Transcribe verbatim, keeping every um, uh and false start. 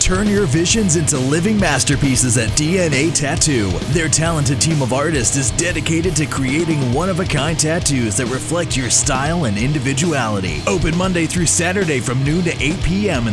Turn your visions into living masterpieces at D N A Tattoo. Their talented team of artists is dedicated to creating one-of-a-kind tattoos that reflect your style and individuality. Open Monday through Saturday from noon to eight p.m. in